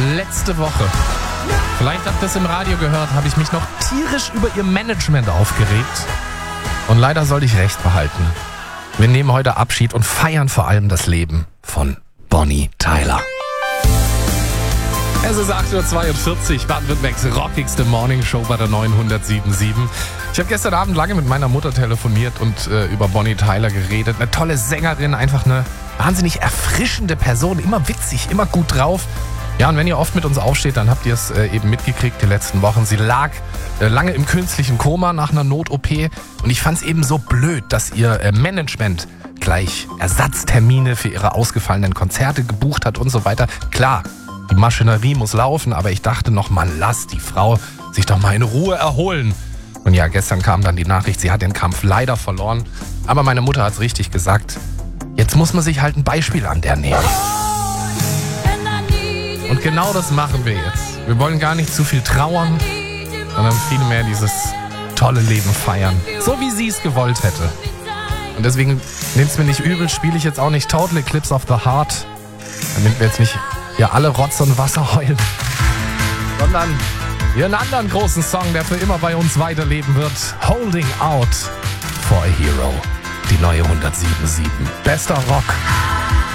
letzte Woche, vielleicht habt ihr es im Radio gehört, habe ich mich noch tierisch über ihr Management aufgeregt. Und leider sollte ich recht behalten. Wir nehmen heute Abschied und feiern vor allem das Leben von Bonnie Tyler. Es ist 8:42 Uhr, Baden-Württembergs rockigste Morningshow bei der 907.7. Ich habe gestern Abend lange mit meiner Mutter telefoniert und über Bonnie Tyler geredet. Eine tolle Sängerin, einfach eine wahnsinnig erfrischende Person, immer witzig, immer gut drauf. Ja, und wenn ihr oft mit uns aufsteht, dann habt ihr es eben mitgekriegt die letzten Wochen. Sie lag lange im künstlichen Koma nach einer Not-OP und ich fand es eben so blöd, dass ihr Management gleich Ersatztermine für ihre ausgefallenen Konzerte gebucht hat und so weiter. Klar, die Maschinerie muss laufen, aber ich dachte noch, man, lass die Frau sich doch mal in Ruhe erholen. Und ja, gestern kam dann die Nachricht, sie hat den Kampf leider verloren. Aber meine Mutter hat es richtig gesagt. Jetzt muss man sich halt ein Beispiel an der nehmen. Und genau das machen wir jetzt. Wir wollen gar nicht zu viel trauern, sondern vielmehr dieses tolle Leben feiern. So wie sie es gewollt hätte. Und deswegen, nehmt's mir nicht übel, spiele ich jetzt auch nicht Total Eclipse of the Heart, damit wir jetzt nicht alle Rotz und Wasser heulen, sondern hier einen anderen großen Song, der für immer bei uns weiterleben wird. Holding Out for a Hero. Die neue 107.7. Bester Rock.